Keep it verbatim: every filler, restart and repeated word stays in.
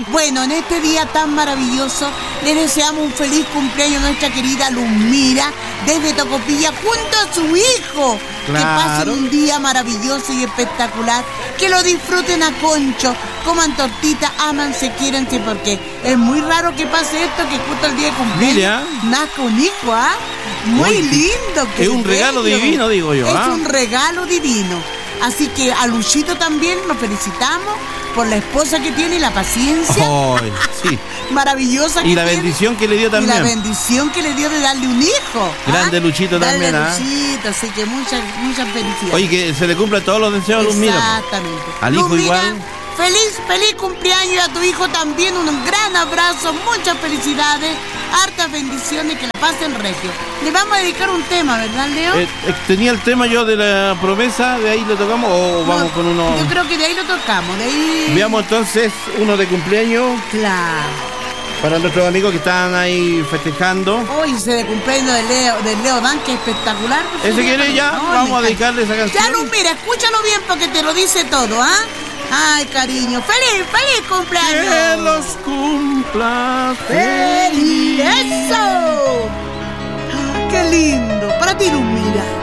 Sí. Bueno, en este día tan maravilloso, le deseamos un feliz cumpleaños a nuestra querida Luzmira desde Tocopilla junto a su hijo. Claro. Que pasen un día maravilloso y espectacular. Que lo disfruten a concho, coman tortita, amanse, quiéranse, porque es muy raro que pase esto, que justo el día de cumpleaños Mira. nazca un hijo, ¿ah? Muy Uy, lindo. Que es un regalo bello. divino, digo yo. Es ¿ah? un regalo divino. Así que a Luchito también nos felicitamos por la esposa que tiene y la paciencia. Ay, sí. Maravillosa que Y la tiene. bendición que le dio Y la también. bendición que le dio de darle un hijo. Grande Luchito Darle también, ¿ah? Luchito, así que muchas, muchas felicidades. Oye, que se le cumplan todos los deseos a Luzmira. Exactamente. Al hijo Luzmira, igual. Feliz, feliz cumpleaños, y a tu hijo también un gran abrazo, muchas felicidades, hartas bendiciones, que la pasen regio. Le vamos a dedicar un tema, ¿verdad, Leo? Eh, eh, tenía el tema yo de la promesa, de ahí lo tocamos o vamos No, con uno. Yo creo que de ahí lo tocamos, de ahí. Veamos entonces uno de cumpleaños Claro. para nuestros amigos que están ahí festejando. Hoy se de cumpleaños de Leo, de Leo Dan, que es espectacular. Ese quiere ya, No, vamos me a encanta. dedicarle esa canción. Ya, Luz, mira, escúchalo bien porque te lo dice todo, ¿ah? Ay, cariño, feliz, feliz cumpleaños. Que los cumpla ¡Feliz! ¡Eso! ¡Qué lindo! Para ti, Luz, mira.